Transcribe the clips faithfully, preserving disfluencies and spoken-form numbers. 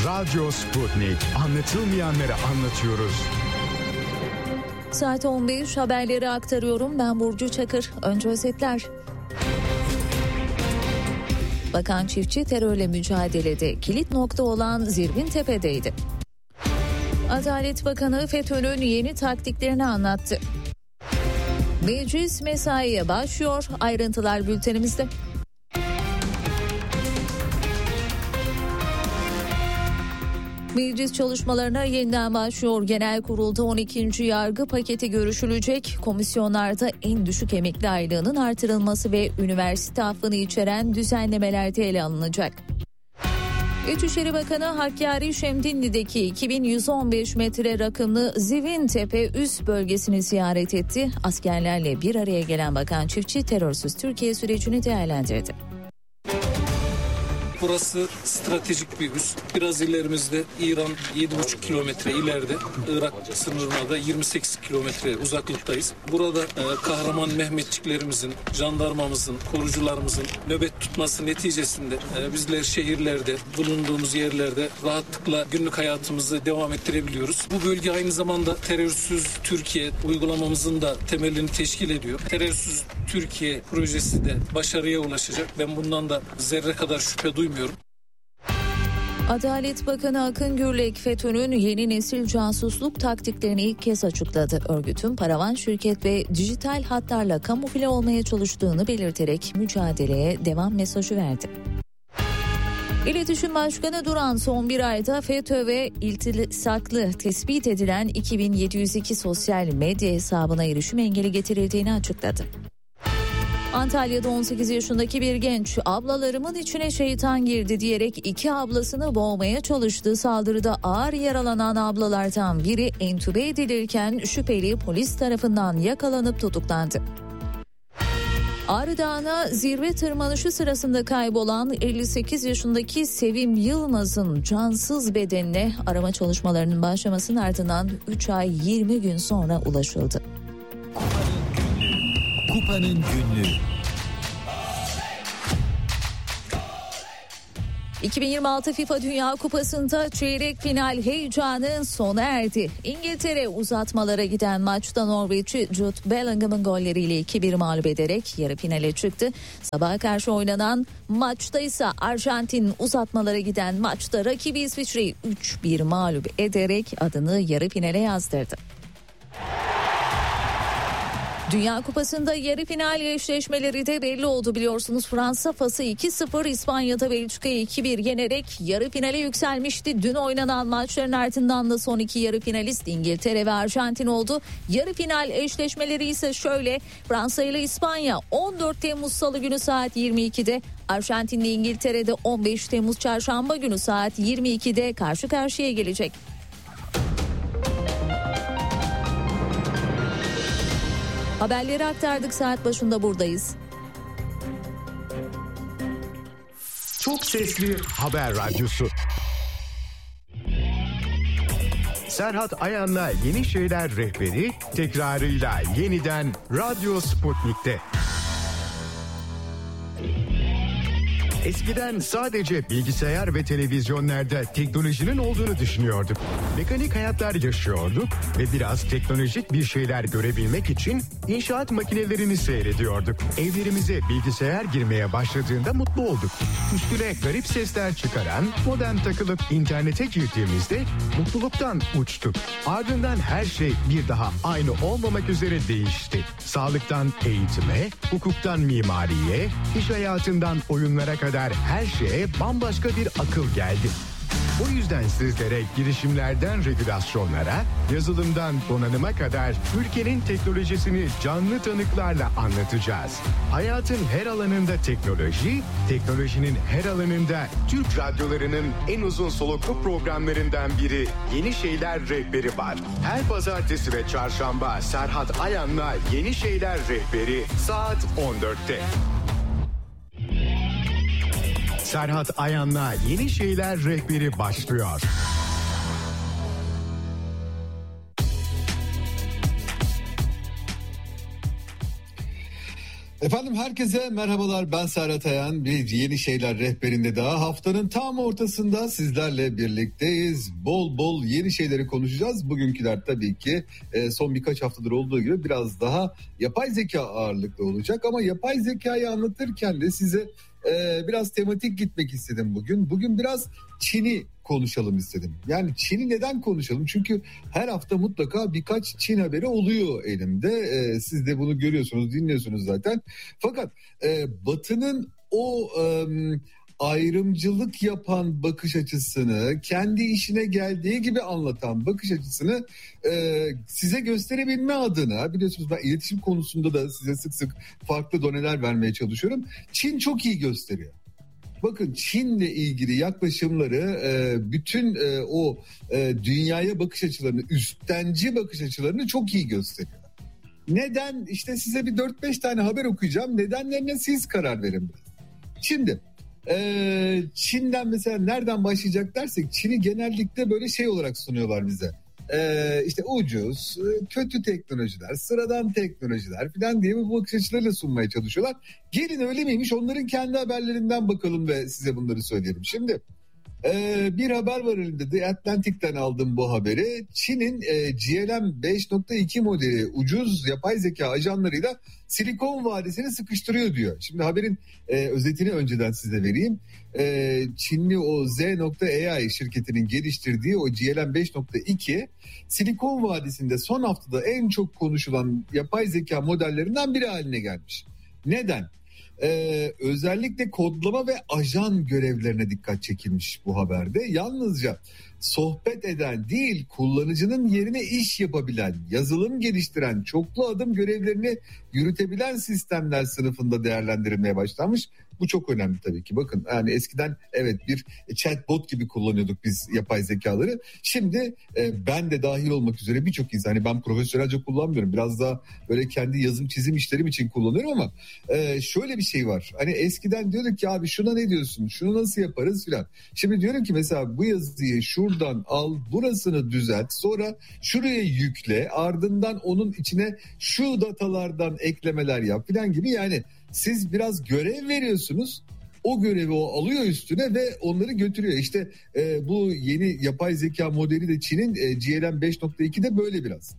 Radyo Sputnik. Anlatılmayanları anlatıyoruz. Saat on beş, haberleri aktarıyorum. Ben Burcu Çakır. Önce özetler. Bakan Çiftçi terörle mücadelede kilit nokta olan Zirvintepe'deydi. Adalet Bakanı FETÖ'nün yeni taktiklerini anlattı. Meclis mesaiye başlıyor. Ayrıntılar bültenimizde. Meclis çalışmalarına yeniden başlıyor. Genel kurulda on ikinci yargı paketi görüşülecek. Komisyonlarda en düşük emekli aylığının artırılması ve üniversite affını içeren düzenlemeler de ele alınacak. İçişleri Bakanı Hakkari Şemdinli'deki iki bin yüz on beş metre rakımlı Zirvintepe üst bölgesini ziyaret etti. Askerlerle bir araya gelen Bakan Çiftçi terörsüz Türkiye sürecini değerlendirdi. Burası stratejik bir üs. Biraz ilerimizde İran yedi buçuk kilometre ileride, Irak sınırına da yirmi sekiz kilometre uzaklıktayız. Burada e, kahraman Mehmetçiklerimizin, jandarmamızın, korucularımızın nöbet tutması neticesinde e, bizler şehirlerde, bulunduğumuz yerlerde rahatlıkla günlük hayatımızı devam ettirebiliyoruz. Bu bölge aynı zamanda terörsüz Türkiye uygulamamızın da temelini teşkil ediyor. Terörsüz Türkiye projesi de başarıya ulaşacak. Ben bundan da zerre kadar şüphe duymuyorum. Adalet Bakanı Akın Gürlek FETÖ'nün yeni nesil casusluk taktiklerini ilk kez açıkladı. Örgütün paravan şirket ve dijital hatlarla kamufle olmaya çalıştığını belirterek mücadeleye devam mesajı verdi. İletişim Başkanı Duran son bir ayda FETÖ ve iltisaklı tespit edilen iki bin yedi yüz iki sosyal medya hesabına erişim engeli getirildiğini açıkladı. Antalya'da on sekiz yaşındaki bir genç ablalarımın içine şeytan girdi diyerek iki ablasını boğmaya çalıştığı saldırıda ağır yaralanan ablalardan biri entübe edilirken şüpheli polis tarafından yakalanıp tutuklandı. Ağrı Dağı'na zirve tırmanışı sırasında kaybolan elli sekiz yaşındaki Sevim Yılmaz'ın cansız bedenine arama çalışmalarının başlamasının ardından üç ay yirmi gün sonra ulaşıldı. Kupanın günlüğü. iki bin yirmi altı FIFA Dünya Kupası'nda çeyrek final heyecanı sona erdi. İngiltere uzatmalara giden maçta Norveç'i Jude Bellingham'ın golleriyle iki bir mağlup ederek yarı finale çıktı. Sabaha karşı oynanan maçta ise Arjantin uzatmalara giden maçta rakibi İsviçre'yi üç bir mağlup ederek adını yarı finale yazdırdı. Dünya Kupası'nda yarı final eşleşmeleri de belli oldu biliyorsunuz. Fransa Fas'ı iki sıfır, İspanya'da Belçika'yı iki bir yenerek yarı finale yükselmişti. Dün oynanan maçların ardından da son iki yarı finalist İngiltere ve Arjantin oldu. Yarı final eşleşmeleri ise şöyle: Fransa ile İspanya on dört Temmuz Salı günü saat yirmi ikide, Arjantin ile İngiltere'de on beş Temmuz Çarşamba günü saat yirmi ikide karşı karşıya gelecek. Haberleri aktardık, saat başında buradayız. Çok sesli haber radyosu. Serhat Ayan'la Yeni Şeyler Rehberi tekrarıyla yeniden Radyo Sputnik'te. Eskiden sadece bilgisayar ve televizyonlarda teknolojinin olduğunu düşünüyorduk. Mekanik hayatlar yaşıyorduk ve biraz teknolojik bir şeyler görebilmek için inşaat makinelerini seyrediyorduk. Evlerimize bilgisayar girmeye başladığında mutlu olduk. Üstüne garip sesler çıkaran modem takılıp internete girdiğimizde mutluluktan uçtuk. Ardından her şey bir daha aynı olmamak üzere değişti. Sağlıktan eğitime, hukuktan mimariye, iş hayatından oyunlara kadar her şeye bambaşka bir akıl geldi. O yüzden sizlere girişimlerden regülasyonlara, yazılımdan donanıma kadar ülkenin teknolojisini canlı tanıklarla anlatacağız. Hayatın her alanında teknoloji, teknolojinin her alanında Türk radyolarının en uzun soluklu programlarından biri Yeni Şeyler Rehberi var. Her pazartesi ve çarşamba Serhat Ayan'la Yeni Şeyler Rehberi saat on dörtte. Serhat Ayan'la Yeni Şeyler Rehberi başlıyor. Efendim herkese merhabalar, ben Serhat Ayan. Bir Yeni Şeyler rehberinde daha haftanın tam ortasında sizlerle birlikteyiz. Bol bol yeni şeyleri konuşacağız. Bugünküler tabii ki son birkaç haftadır olduğu gibi biraz daha yapay zeka ağırlıklı olacak. Ama yapay zekayı anlatırken de size biraz tematik gitmek istedim bugün. Bugün biraz Çin'i konuşalım istedim. Yani Çin'i neden konuşalım? Çünkü her hafta mutlaka birkaç Çin haberi oluyor elimde. Ee, siz de bunu görüyorsunuz, dinliyorsunuz zaten. Fakat e, Batı'nın o e, ayrımcılık yapan bakış açısını, kendi işine geldiği gibi anlatan bakış açısını e, size gösterebilme adına, biliyorsunuz ben iletişim konusunda da size sık sık farklı doneler vermeye çalışıyorum. Çin çok iyi gösteriyor. Bakın Çin'le ilgili yaklaşımları bütün o dünyaya bakış açılarını, üstenci bakış açılarını çok iyi gösteriyor. Neden? İşte size bir dört beş tane haber okuyacağım. Nedenlerine siz karar verin. Şimdi Çin'den mesela nereden başlayacak dersek, Çin'i genellikle böyle şey olarak sunuyorlar bize. Ee, işte ucuz, kötü teknolojiler, sıradan teknolojiler falan diye bu bakış açılarıyla sunmaya çalışıyorlar. Gelin öyle miymiş, onların kendi haberlerinden bakalım ve size bunları söyleyelim. Şimdi e, bir haber var elimde, The Atlantic'ten aldım bu haberi. Çin'in e, G L M beş nokta iki modeli ucuz yapay zeka ajanlarıyla Silikon Vadisi'ni sıkıştırıyor diyor. Şimdi haberin e, özetini önceden size vereyim. E, Çinli o Z nokta A I şirketinin geliştirdiği o G L M beş nokta iki Silikon Vadisi'nde son haftada en çok konuşulan yapay zeka modellerinden biri haline gelmiş. Neden? Ee, özellikle kodlama ve ajan görevlerine dikkat çekilmiş bu haberde. Yalnızca sohbet eden değil, kullanıcının yerine iş yapabilen, yazılım geliştiren, çoklu adım görevlerini yürütebilen sistemler sınıfında değerlendirilmeye başlanmış. Bu çok önemli tabii ki. Bakın yani eskiden evet bir chatbot gibi kullanıyorduk biz yapay zekaları. Şimdi e, ben de dahil olmak üzere birçok insan, hani ben profesyonelce kullanmıyorum. Biraz daha böyle kendi yazım çizim işlerim için kullanıyorum ama e, şöyle bir şey var. Hani eskiden diyorduk ki abi şuna ne diyorsun? Şunu nasıl yaparız filan. Şimdi diyorum ki mesela bu yazıyı şuradan al, burasını düzelt, sonra şuraya yükle, ardından onun içine şu datalardan eklemeler yap filan gibi. Yani siz biraz görev veriyorsunuz, o görevi o alıyor üstüne ve onları götürüyor. İşte e, bu yeni yapay zeka modeli de Çin'in e, G L M beş nokta iki'de böyle biraz.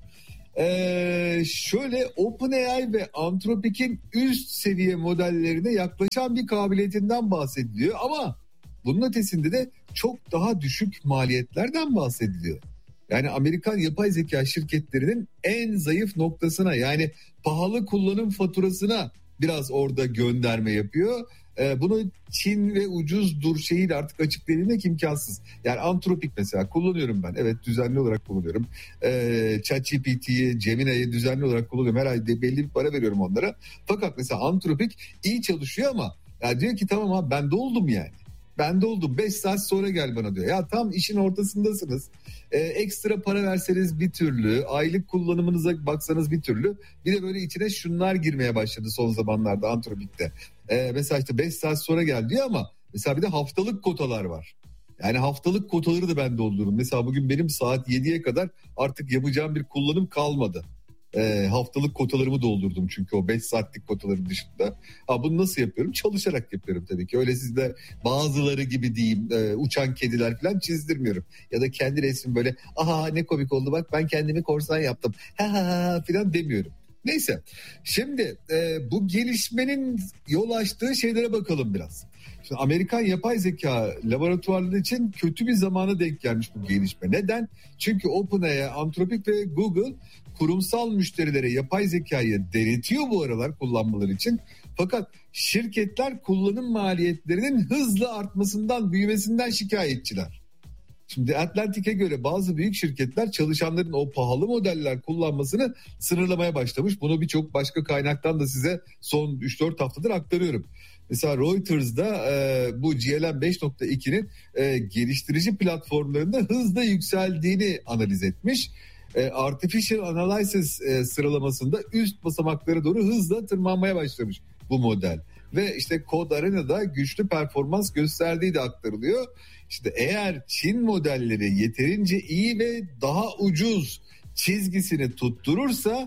E, şöyle OpenAI ve Anthropic'in üst seviye modellerine yaklaşan bir kabiliyetinden bahsediliyor ama bunun ötesinde de çok daha düşük maliyetlerden bahsediliyor. Yani Amerikan yapay zeka şirketlerinin en zayıf noktasına, yani pahalı kullanım faturasına biraz orada gönderme yapıyor. Ee, bunu Çin ve ucuzdur şeyiyle artık açıklayabilmek imkansız. Yani Anthropic mesela kullanıyorum ben. Evet, düzenli olarak kullanıyorum. Ee, ChatGPT'yi, Gemini'yi düzenli olarak kullanıyorum. Her ay belli bir para veriyorum onlara. Fakat mesela Anthropic iyi çalışıyor ama ya diyor ki tamam abi ben doldum yani. Ben doldum, beş saat sonra gel bana diyor. Ya tam işin ortasındasınız. Ee, ekstra para verseniz bir türlü, aylık kullanımınıza baksanız bir türlü. Bir de böyle içine şunlar girmeye başladı son zamanlarda Anthropic'te. Ee, mesela işte beş saat sonra gel diyor ama mesela bir de haftalık kotalar var. Yani haftalık kotaları da ben doldururum. Mesela bugün benim saat yediye kadar artık yapacağım bir kullanım kalmadı. E, haftalık kotalarımı doldurdum çünkü o beş saatlik kotaların dışında. Ha, bunu nasıl yapıyorum? Çalışarak yapıyorum tabii ki. Öyle sizde bazıları gibi diyeyim e, uçan kediler falan çizdirmiyorum. Ya da kendi resmim böyle aha ne komik oldu bak ben kendimi korsan yaptım ha ha ha falan demiyorum. Neyse şimdi e, bu gelişmenin yol açtığı şeylere bakalım biraz. Şimdi Amerikan yapay zeka laboratuvarları için kötü bir zamana denk gelmiş bu gelişme. Neden? Çünkü OpenAI, Anthropic ve Google kurumsal müşterilere yapay zekayı denetiyor bu aralar kullanmaları için. Fakat şirketler kullanım maliyetlerinin hızla artmasından, büyümesinden şikayetçiler. Şimdi Atlantic'e göre bazı büyük şirketler çalışanların o pahalı modeller kullanmasını sınırlamaya başlamış. Bunu birçok başka kaynaktan da size son üç dört haftadır aktarıyorum. Mesela Reuters'da e, bu G L M beş nokta iki'nin e, geliştirici platformlarında hızla yükseldiğini analiz etmiş. E, Artificial Analysis e, sıralamasında üst basamaklara doğru hızla tırmanmaya başlamış bu model. Ve işte Code Arena'da güçlü performans gösterdiği de aktarılıyor. İşte eğer Çin modelleri yeterince iyi ve daha ucuz çizgisini tutturursa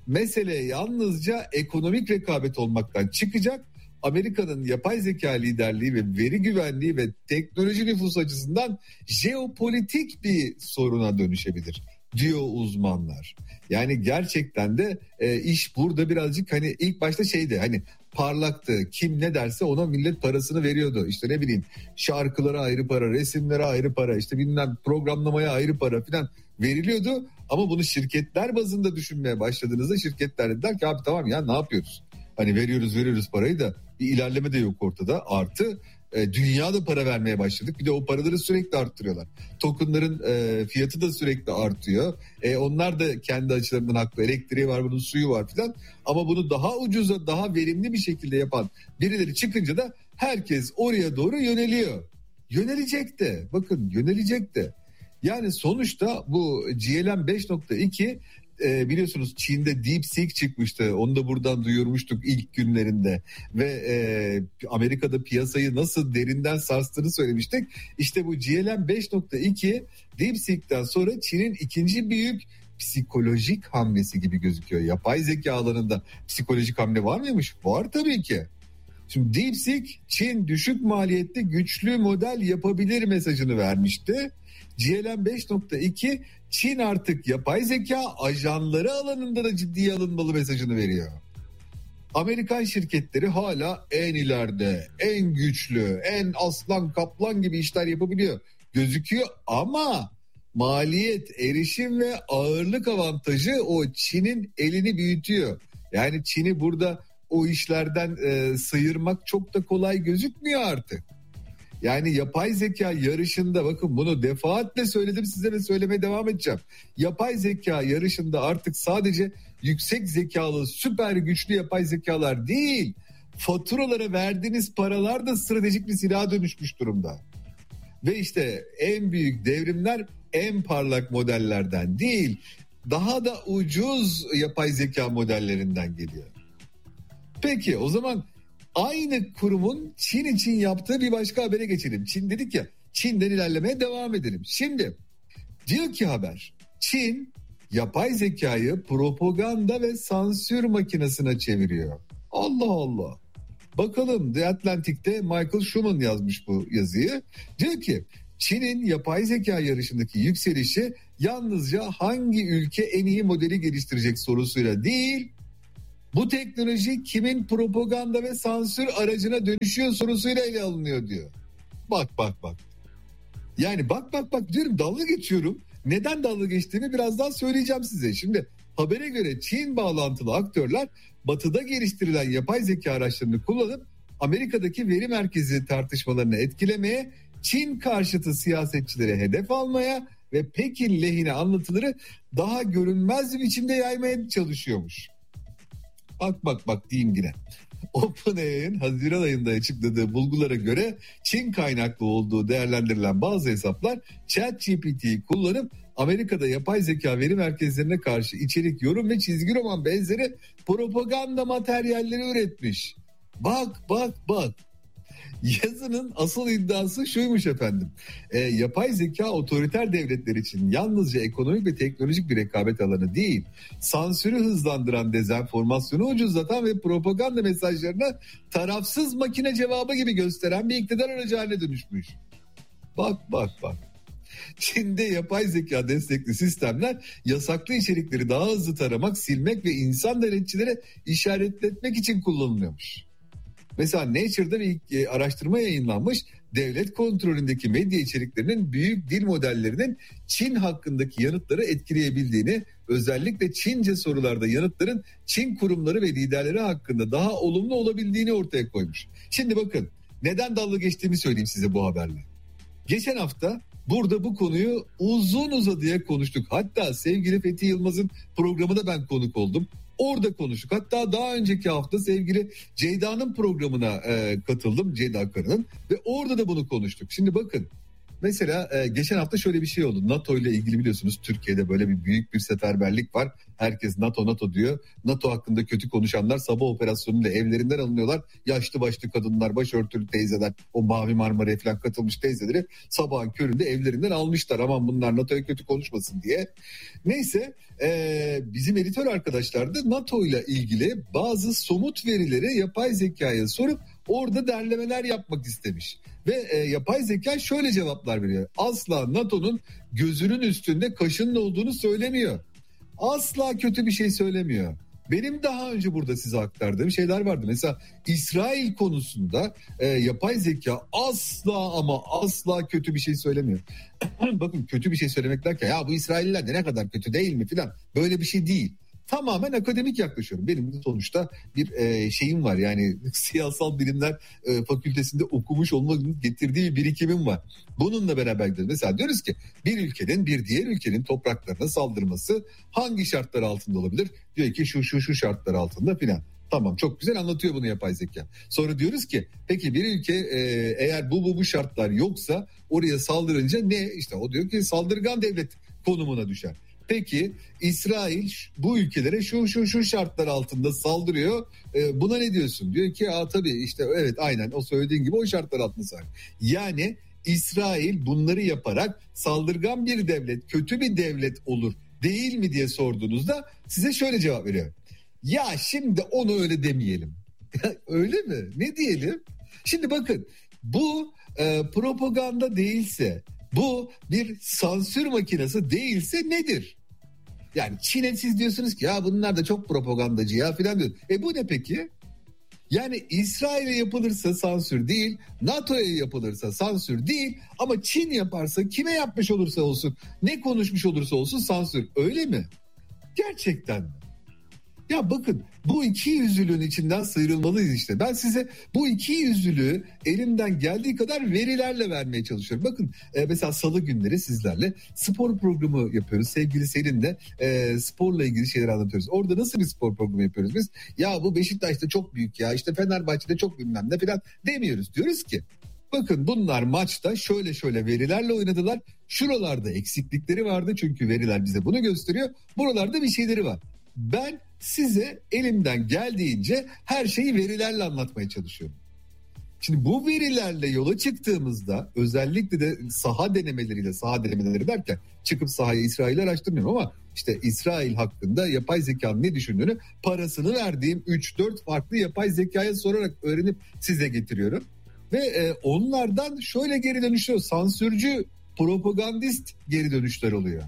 mesele yalnızca ekonomik rekabet olmaktan çıkacak. Amerika'nın yapay zeka liderliği ve veri güvenliği ve teknoloji nüfusu açısından jeopolitik bir soruna dönüşebilir diyor uzmanlar. Yani gerçekten de e, iş burada birazcık hani ilk başta şeydi, hani parlaktı. Kim ne derse ona millet parasını veriyordu. İşte ne bileyim, şarkılara ayrı para, resimlere ayrı para, işte bilmem programlamaya ayrı para falan veriliyordu. Ama bunu şirketler bazında düşünmeye başladığınızda şirketler dediler ki abi tamam ya, ne yapıyoruz? Hani veriyoruz veriyoruz parayı da bir ilerleme de yok ortada. Artı e, dünyada para vermeye başladık. Bir de o paraları sürekli arttırıyorlar. Tokenların e, fiyatı da sürekli artıyor. E, onlar da kendi açılarından haklı. Elektriği var, bunun suyu var filan. Ama bunu daha ucuza, daha verimli bir şekilde yapan birileri çıkınca da herkes oraya doğru yöneliyor. Yönelecek de. Bakın yönelecek de. Yani sonuçta bu G L M beş nokta iki e, biliyorsunuz Çin'de DeepSeek çıkmıştı. Onu da buradan duyurmuştuk ilk günlerinde. Ve e, Amerika'da piyasayı nasıl derinden sarstığını söylemiştik. İşte bu G L M beş nokta iki DeepSeek'ten sonra Çin'in ikinci büyük psikolojik hamlesi gibi gözüküyor. Yapay zeka alanında psikolojik hamle var mıymış? Var tabii ki. Şimdi DeepSeek Çin düşük maliyetli güçlü model yapabilir mesajını vermişti. G L M beş nokta iki Çin artık yapay zeka ajanları alanında da ciddiye alınmalı mesajını veriyor. Amerikan şirketleri hala en ileride, en güçlü, en aslan kaplan gibi işler yapabiliyor gözüküyor ama maliyet, erişim ve ağırlık avantajı o Çin'in elini büyütüyor. Yani Çin'i burada o işlerden e, sıyırmak çok da kolay gözükmüyor artık. Yani yapay zeka yarışında, bakın bunu defaatle söyledim size ve söylemeye devam edeceğim. Yapay zeka yarışında artık sadece yüksek zekalı, süper güçlü yapay zekalar değil, faturalara verdiğiniz paralar da stratejik bir silaha dönüşmüş durumda. Ve işte en büyük devrimler en parlak modellerden değil, daha da ucuz yapay zeka modellerinden geliyor. Peki o zaman aynı kurumun Çin için yaptığı bir başka habere geçelim. Çin dedik ya, Çin'den ilerlemeye devam edelim. Şimdi diyor ki haber, Çin yapay zekayı propaganda ve sansür makinesine çeviriyor. Allah Allah. Bakalım, The Atlantic'te Michael Schuman yazmış bu yazıyı. Diyor ki Çin'in yapay zeka yarışındaki yükselişi yalnızca hangi ülke en iyi modeli geliştirecek sorusuyla değil, bu teknoloji kimin propaganda ve sansür aracına dönüşüyor sorusuyla ele alınıyor diyor. Bak bak bak. Yani bak bak bak diyorum, dalga geçiyorum. Neden dalga geçtiğimi birazdan söyleyeceğim size. Şimdi habere göre Çin bağlantılı aktörler batıda geliştirilen yapay zeka araçlarını kullanıp Amerika'daki veri merkezi tartışmalarını etkilemeye, Çin karşıtı siyasetçilere hedef almaya ve Pekin lehine anlatıları daha görünmez bir biçimde yaymaya çalışıyormuş. Bak bak bak diyeyim yine. OpenAI'nin Haziran ayında açıkladığı bulgulara göre Çin kaynaklı olduğu değerlendirilen bazı hesaplar ChatGPT'yi kullanıp Amerika'da yapay zeka veri merkezlerine karşı içerik, yorum ve çizgi roman benzeri propaganda materyalleri üretmiş. Bak bak bak. Yazının asıl iddiası şuymuş efendim. E, yapay zeka otoriter devletler için yalnızca ekonomik ve teknolojik bir rekabet alanı değil, sansürü hızlandıran, dezenformasyonu ucuzlatan ve propaganda mesajlarına tarafsız makine cevabı gibi gösteren bir iktidar aracı haline dönüşmüş. Bak bak bak. Çin'de yapay zeka destekli sistemler yasaklı içerikleri daha hızlı taramak, silmek ve insan denetçilere işaretletmek için kullanılıyormuş. Mesela Nature'da bir araştırma yayınlanmış. Devlet kontrolündeki medya içeriklerinin büyük dil modellerinin Çin hakkındaki yanıtları etkileyebildiğini, özellikle Çince sorularda yanıtların Çin kurumları ve liderleri hakkında daha olumlu olabildiğini ortaya koymuş. Şimdi bakın, neden dalga geçtiğimi söyleyeyim size bu haberle. Geçen hafta burada bu konuyu uzun uzadıya konuştuk. Hatta sevgili Fethi Yılmaz'ın programına ben konuk oldum. Orada konuştuk. Hatta daha önceki hafta sevgili Ceyda'nın programına e, katıldım. Ceyda Karı'nın. Ve orada da bunu konuştuk. Şimdi bakın, Mesela e, geçen hafta şöyle bir şey oldu. NATO ile ilgili biliyorsunuz Türkiye'de böyle bir büyük bir seferberlik var. Herkes NATO NATO diyor. NATO hakkında kötü konuşanlar sabah operasyonuyla evlerinden alınıyorlar. Yaşlı başlı kadınlar, başörtülü teyzeler, o Mavi Marmara'ya falan katılmış teyzeleri sabahın köründe evlerinden almışlar. Aman bunlar NATO'ya kötü konuşmasın diye. Neyse e, bizim editör arkadaşlar da NATO ile ilgili bazı somut verileri yapay zekaya sorup orada derlemeler yapmak istemiş. Ve e, yapay zeka şöyle cevaplar veriyor. Asla NATO'nun gözünün üstünde kaşının olduğunu söylemiyor. Asla kötü bir şey söylemiyor. Benim daha önce burada size aktardığım şeyler vardı. Mesela İsrail konusunda e, yapay zeka asla ama asla kötü bir şey söylemiyor. Bakın kötü bir şey söylemek derken ya bu İsrailliler de ne kadar kötü değil mi filan. Böyle bir şey değil. Tamamen akademik yaklaşıyorum. Benim de sonuçta bir e, şeyim var. Yani siyasal bilimler e, fakültesinde okumuş olmanın getirdiği bir birikimim var. Bununla beraber gidiyoruz. Mesela diyoruz ki bir ülkenin bir diğer ülkenin topraklarına saldırması hangi şartlar altında olabilir? Diyor ki şu şu şu şartlar altında filan. Tamam, çok güzel anlatıyor bunu yapay zeka. Sonra diyoruz ki peki bir ülke e, eğer bu bu bu şartlar yoksa oraya saldırınca ne? İşte o diyor ki saldırgan devlet konumuna düşer. Peki İsrail bu ülkelere şu şu şu şartlar altında saldırıyor. E, buna ne diyorsun? Diyor ki aa tabii işte evet aynen o söylediğin gibi o şartlar altında saldırıyor. Yani İsrail bunları yaparak saldırgan bir devlet, kötü bir devlet olur değil mi diye sorduğunuzda size şöyle cevap veriyor. Ya şimdi onu öyle demeyelim. Öyle mi? Ne diyelim? Şimdi bakın bu e, propaganda değilse, bu bir sansür makinesi değilse nedir? Yani Çin'e siz diyorsunuz ki ya bunlar da çok propagandacı ya filan diyor. E bu ne peki? Yani İsrail'e yapılırsa sansür değil, NATO'ya yapılırsa sansür değil ama Çin yaparsa kime yapmış olursa olsun, ne konuşmuş olursa olsun sansür. Öyle mi? Gerçekten mi? Ya bakın bu iki yüzlülüğün içinden sıyrılmalıyız işte. Ben size bu iki yüzlülüğü elimden geldiği kadar verilerle vermeye çalışıyorum. Bakın e, mesela salı günleri sizlerle spor programı yapıyoruz. Sevgili Selin'le e, sporla ilgili şeyler anlatıyoruz. Orada nasıl bir spor programı yapıyoruz biz? Ya bu Beşiktaş'ta çok büyük ya işte Fenerbahçe'de çok bilmem ne falan demiyoruz. Diyoruz ki bakın bunlar maçta şöyle şöyle verilerle oynadılar. Şuralarda eksiklikleri vardı çünkü veriler bize bunu gösteriyor. Buralarda bir şeyleri var. Ben size elimden geldiğince her şeyi verilerle anlatmaya çalışıyorum. Şimdi bu verilerle yola çıktığımızda özellikle de saha denemeleriyle, saha denemeleri derken çıkıp sahaya İsrail'i araştırmıyorum ama işte İsrail hakkında yapay zekanın ne düşündüğünü parasını verdiğim üç dört farklı yapay zekaya sorarak öğrenip size getiriyorum. Ve e, onlardan şöyle geri dönüşler, sansürcü, propagandist geri dönüşler oluyor.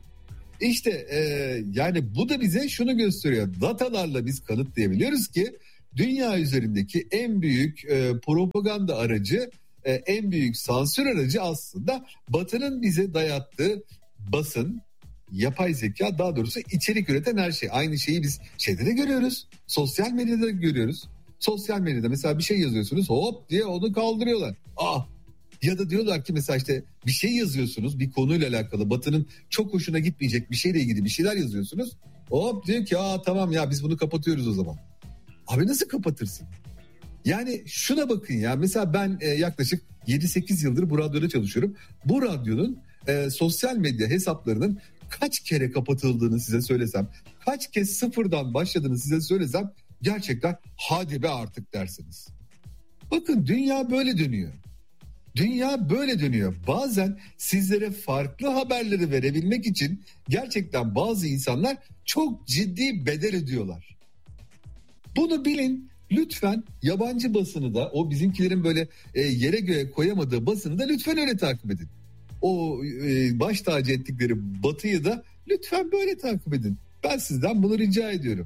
İşte e, yani bu da bize şunu gösteriyor. Datalarla biz kanıtlayabiliyoruz ki dünya üzerindeki en büyük e, propaganda aracı, e, en büyük sansür aracı aslında Batı'nın bize dayattığı basın, yapay zeka, daha doğrusu içerik üreten her şey. Aynı şeyi biz şeyde de görüyoruz. Sosyal medyada da görüyoruz. Sosyal medyada mesela bir şey yazıyorsunuz, hop diye onu kaldırıyorlar. Ah! Ya da diyorlar ki mesela işte bir şey yazıyorsunuz bir konuyla alakalı, Batı'nın çok hoşuna gitmeyecek bir şeyle ilgili bir şeyler yazıyorsunuz. Hop diyor ki aa tamam ya biz bunu kapatıyoruz o zaman. Abi nasıl kapatırsın? Yani şuna bakın ya, mesela ben e, yaklaşık yedi sekiz yıldır bu radyoda çalışıyorum. Bu radyonun e, sosyal medya hesaplarının kaç kere kapatıldığını size söylesem, kaç kez sıfırdan başladığını size söylesem gerçekten hadi be artık dersiniz. Bakın dünya böyle dönüyor. Dünya böyle dönüyor. Bazen sizlere farklı haberleri verebilmek için gerçekten bazı insanlar çok ciddi bedel ödüyorlar. Bunu bilin. Lütfen yabancı basını da, o bizimkilerin böyle e, yere göğe koyamadığı basını da lütfen öyle takip edin. O e, baş tacı ettikleri Batı'yı da lütfen böyle takip edin. Ben sizden bunu rica ediyorum.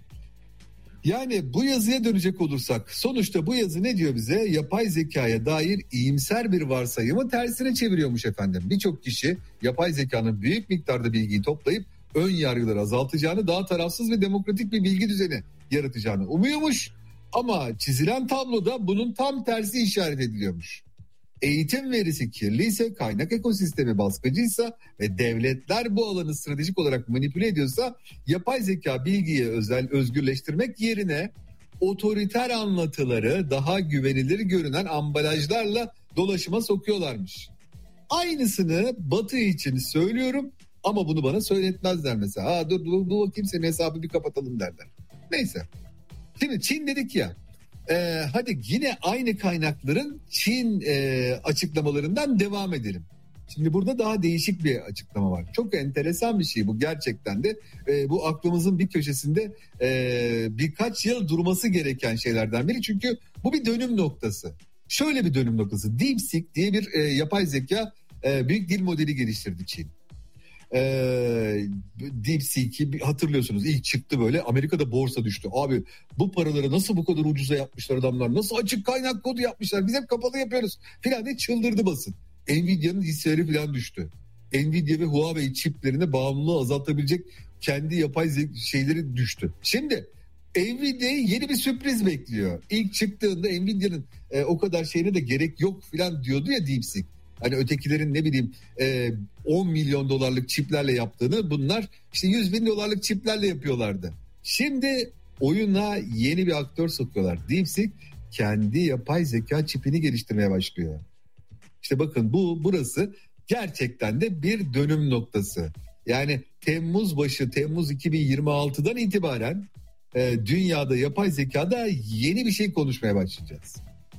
Yani bu yazıya dönecek olursak, sonuçta bu yazı ne diyor bize? Yapay zekaya dair iyimser bir varsayımı tersine çeviriyormuş efendim. Birçok kişi yapay zekanın büyük miktarda bilgiyi toplayıp ön yargıları azaltacağını, daha tarafsız ve demokratik bir bilgi düzeni yaratacağını umuyormuş. Ama çizilen tabloda bunun tam tersi işaret ediliyormuş. Eğitim verisi kirliyse, kaynak ekosistemi baskıcıysa ve devletler bu alanı stratejik olarak manipüle ediyorsa, yapay zeka bilgiyi özel özgürleştirmek yerine otoriter anlatıları daha güvenilir görünen ambalajlarla dolaşıma sokuyorlarmış. aynısını Batı için söylüyorum ama bunu bana söyletmezler mesela. Ha, dur, dur, dur bakayım senin hesabı bir kapatalım derler. Neyse. Şimdi Çin dedik ya. E, hadi yine aynı kaynakların Çin e, açıklamalarından devam edelim. Şimdi burada daha değişik bir açıklama var. Çok enteresan bir şey bu gerçekten de. E, bu aklımızın bir köşesinde e, birkaç yıl durması gereken şeylerden biri. Çünkü bu bir dönüm noktası. Şöyle bir dönüm noktası. DeepSeek diye bir e, yapay zeka e, büyük dil modeli geliştirdi Çin. E, DeepSeek'i hatırlıyorsunuz, ilk çıktı böyle, Amerika'da borsa düştü. Abi bu paraları nasıl bu kadar ucuza yapmışlar adamlar, nasıl açık kaynak kodu yapmışlar, biz hep kapalı yapıyoruz filan diye çıldırdı basın. Nvidia'nın hisseleri filan düştü. Nvidia ve Huawei çiplerine bağımlılığı azaltabilecek kendi yapay şeyleri düştü. Şimdi Nvidia'yı yeni bir sürpriz bekliyor. İlk çıktığında Nvidia'nın e, o kadar şeyine de gerek yok filan diyordu ya DeepSeek. Hani ötekilerin ne bileyim e, on milyon dolarlık çiplerle yaptığını bunlar işte yüz bin dolarlık çiplerle yapıyorlardı. Şimdi oyuna yeni bir aktör sokuyorlar. DeepSeek kendi yapay zeka çipini geliştirmeye başlıyor. İşte bakın bu burası gerçekten de bir dönüm noktası. Yani Temmuz başı, Temmuz iki bin yirmi altıdan itibaren e, dünyada yapay zekada yeni bir şey konuşmaya başlayacağız.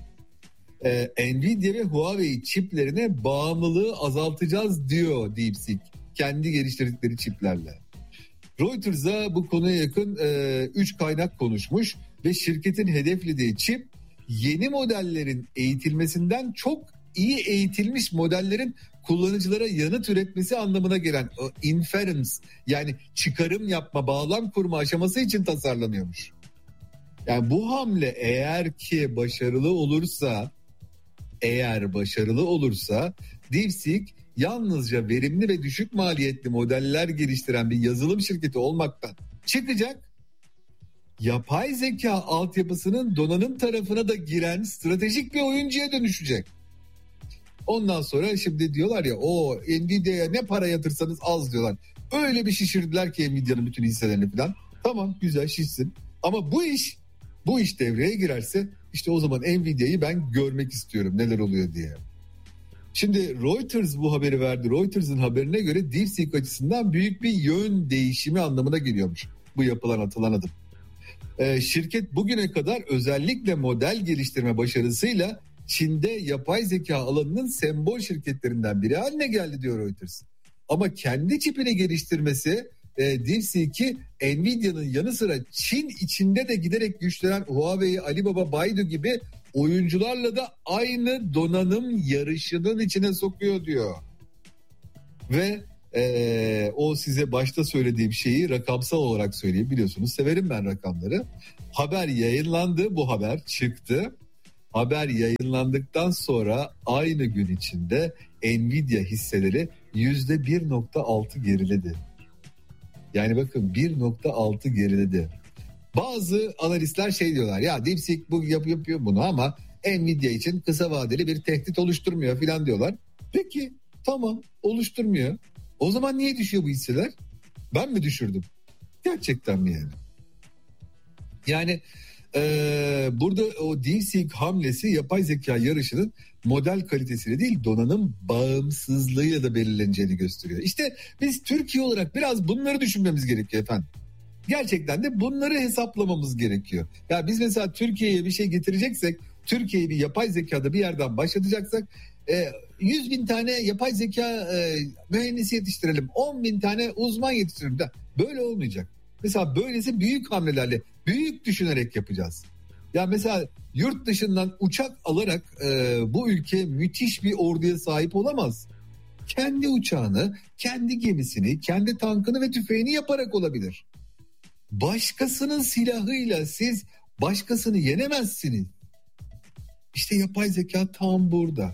E, Nvidia ve Huawei çiplerine bağımlılığı azaltacağız diyor DeepSeek kendi geliştirdikleri çiplerle. Reuters'a bu konuya yakın üç e, kaynak konuşmuş ve şirketin hedeflediği çip yeni modellerin eğitilmesinden çok iyi eğitilmiş modellerin kullanıcılara yanıt üretmesi anlamına gelen inference, yani çıkarım yapma, bağlam kurma aşaması için tasarlanıyormuş. Yani bu hamle eğer ki başarılı olursa, eğer başarılı olursa DeepSeek yalnızca verimli ve düşük maliyetli modeller geliştiren bir yazılım şirketi olmaktan çıkacak, yapay zeka altyapısının donanım tarafına da giren stratejik bir oyuncuya dönüşecek. Ondan sonra şimdi diyorlar ya, o Nvidia'ya ne para yatırsanız az diyorlar. Öyle bir şişirdiler ki Nvidia'nın bütün hisselerini falan. Tamam, güzel, şişsin. Ama bu iş bu iş devreye girerse işte o zaman Nvidia'yı ben görmek istiyorum neler oluyor diye. Şimdi Reuters bu haberi verdi. Reuters'ın haberine göre DeepSeek açısından büyük bir yön değişimi anlamına geliyormuş bu yapılan atılan adım. Ee, şirket bugüne kadar özellikle model geliştirme başarısıyla Çin'de yapay zeka alanının sembol şirketlerinden biri haline geldi diyor Reuters. Ama kendi çipini geliştirmesi e, DeepSeek'i Nvidia'nın yanı sıra Çin içinde de giderek güçlenen Huawei, Alibaba, Baidu gibi oyuncularla da aynı donanım yarışının içine sokuyor diyor. Ve e, o size başta söylediğim şeyi rakamsal olarak söyleyeyim, biliyorsunuz severim ben rakamları. Haber yayınlandı, bu haber çıktı. Haber yayınlandıktan sonra aynı gün içinde Nvidia hisseleri yüzde bir nokta altı geriledi. Yani bakın bir nokta altı geriledi. Bazı analistler şey diyorlar, ya DeepSeek bu yap, yapıyor bunu ama Nvidia için kısa vadeli bir tehdit oluşturmuyor filan diyorlar. Peki tamam, oluşturmuyor. O zaman niye düşüyor bu hisseler? Ben mi düşürdüm? Gerçekten mi yani? Yani Ee, burada o DeepSeek hamlesi yapay zeka yarışının model kalitesiyle değil, donanım bağımsızlığıyla da belirleneceğini gösteriyor. İşte biz Türkiye olarak biraz bunları düşünmemiz gerekiyor efendim. Gerçekten de bunları hesaplamamız gerekiyor. Ya biz mesela Türkiye'ye bir şey getireceksek, Türkiye'yi bir yapay zekada bir yerden başlatacaksak e, yüz bin tane yapay zeka e, mühendisi yetiştirelim, on bin tane uzman yetiştirelim. Böyle olmayacak. Mesela böylesi büyük hamlelerle, büyük düşünerek yapacağız. Ya mesela yurt dışından uçak alarak e, bu ülke müthiş bir orduya sahip olamaz. Kendi uçağını, kendi gemisini, kendi tankını ve tüfeğini yaparak olabilir. Başkasının silahıyla siz başkasını yenemezsiniz. İşte yapay zeka tam burada.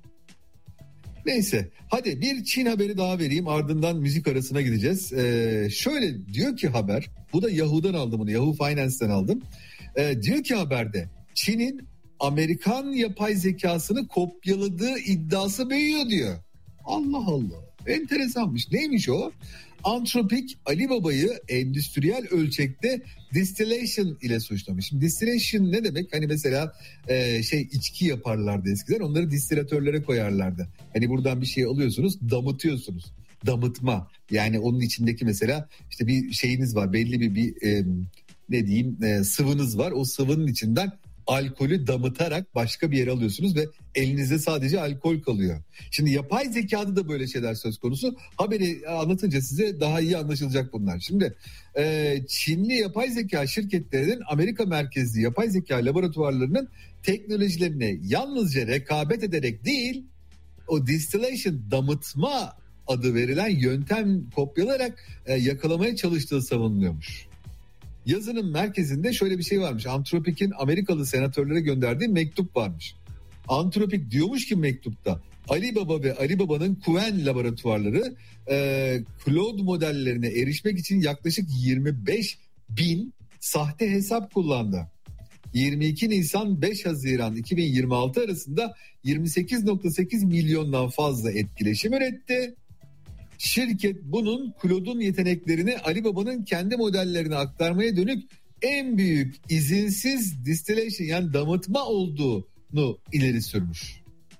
Neyse, hadi bir Çin haberi daha vereyim, ardından müzik arasına gideceğiz. Ee, şöyle diyor ki haber, bu da Yahoo'dan aldım bunu, Yahoo Finance'ten aldım. Ee, diyor ki haberde, Çin'in Amerikan yapay zekasını kopyaladığı iddiası büyüyor diyor. Allah Allah. Enteresanmış. Neymiş o? Anthropic Alibaba'yı endüstriyel ölçekte distillation ile suçlamış. Şimdi distillation ne demek? Hani mesela e, şey içki yaparlardı eskiden. Onları distilatörlere koyarlardı. Hani buradan bir şey alıyorsunuz, damıtıyorsunuz. Damıtma. Yani onun içindeki mesela işte bir şeyiniz var. Belli bir, bir e, ne diyeyim e, sıvınız var. O sıvının içinden alkolü damıtarak başka bir yere alıyorsunuz ve elinizde sadece alkol kalıyor. Şimdi yapay zekada da böyle şeyler söz konusu. Haberi anlatınca size daha iyi anlaşılacak bunlar. Şimdi e, Çinli yapay zeka şirketlerinin Amerika merkezli yapay zeka laboratuvarlarının teknolojilerine yalnızca rekabet ederek değil, o distillation, damıtma adı verilen yöntem kopyalarak e, yakalamaya çalıştığı savunuluyormuş. Yazının merkezinde şöyle bir şey varmış. Anthropic'in Amerikalı senatörlere gönderdiği mektup varmış. Anthropic diyormuş ki mektupta, Alibaba ve Alibaba'nın Qwen laboratuvarları e, Claude modellerine erişmek için yaklaşık yirmi beş bin sahte hesap kullandı. yirmi iki Nisan beş Haziran iki bin yirmi altı arasında yirmi sekiz virgül sekiz milyondan fazla etkileşim üretti. Şirket bunun Claude'un yeteneklerini Alibaba'nın kendi modellerine aktarmaya dönük en büyük izinsiz distillation, yani damıtma olduğunu ileri sürmüş.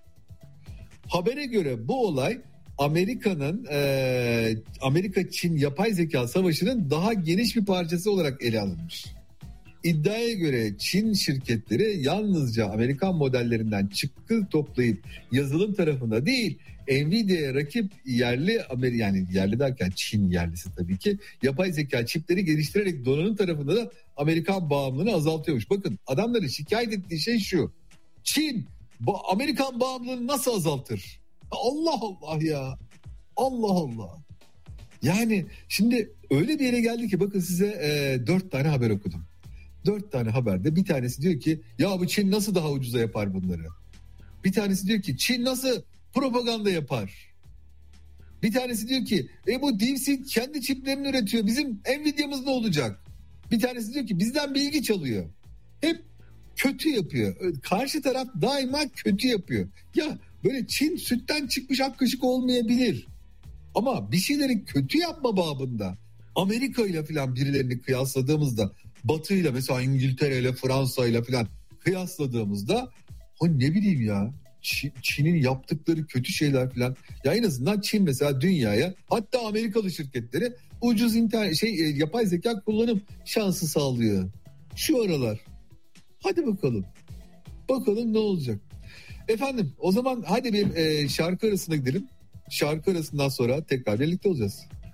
Habere göre bu olay Amerika'nın e, Amerika-Çin yapay zeka savaşının daha geniş bir parçası olarak ele alınmış. İddiaya göre Çin şirketleri yalnızca Amerikan modellerinden çıktı toplayıp yazılım tarafında değil, Nvidia'ya rakip yerli, yani yerli derken Çin yerlisi tabii ki, yapay zeka çipleri geliştirerek donanım tarafında da Amerikan bağımlılığını azaltıyormuş. Bakın, adamların şikayet ettiği şey şu: Çin Amerikan bağımlılığını nasıl azaltır? Allah Allah ya. Allah Allah. Yani şimdi öyle bir yere geldi ki, bakın size e, dört tane haber okudum. Dört tane haberde bir tanesi diyor ki ya bu Çin nasıl daha ucuza yapar bunları? Bir tanesi diyor ki Çin nasıl propaganda yapar? Bir tanesi diyor ki e bu DeepSeek kendi çiplerini üretiyor, bizim Nvidia'mız ne olacak? Bir tanesi diyor ki bizden bilgi çalıyor. Hep kötü yapıyor. Karşı taraf daima kötü yapıyor. Ya böyle Çin sütten çıkmış ak kaşık olmayabilir. Ama bir şeyleri kötü yapma babında Amerika ile falan birilerini kıyasladığımızda, Batı ile mesela İngiltere ile Fransa ile falan kıyasladığımızda, o ne bileyim ya, Çin'in yaptıkları kötü şeyler falan. Ya en azından Çin mesela dünyaya, hatta Amerikalı şirketleri ucuz internet şey yapay zeka kullanım şansı sağlıyor şu aralar. Hadi bakalım. Bakalım ne olacak. Efendim o zaman hadi bir e, şarkı arasına gidelim. Şarkı arasından sonra tekrar birlikte olacağız.